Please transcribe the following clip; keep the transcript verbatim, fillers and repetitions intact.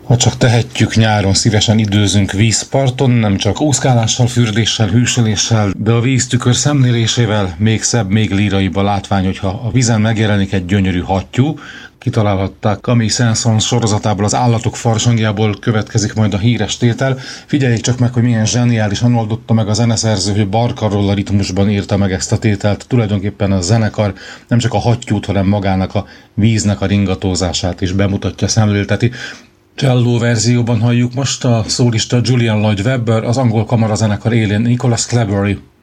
Ha csak tehetjük, nyáron szívesen időzünk vízparton, nem csak úszkálással, fürdéssel, hűsöléssel, de a víztükör szemlélésével még szebb, még líraibb a látvány, hogyha a vízen megjelenik egy gyönyörű hattyú. Kitalálhatták Camille Saint-Saëns sorozatából, az Állatok farsangjából következik majd a híres tétel. Figyeljék csak meg, hogy milyen zseniálisan oldotta meg a zeneszerző, hogy barcarolla ritmusban írta meg ezt a tételt. Tulajdonképpen a zenekar nem csak a hattyút, hanem magának a víznek a ringatózását is bemutatja, szemlélteti. Cello verzióban halljuk most a szólista Julian Lloyd Webber, az angol kamarazenekar élén Nicholas Cleberry.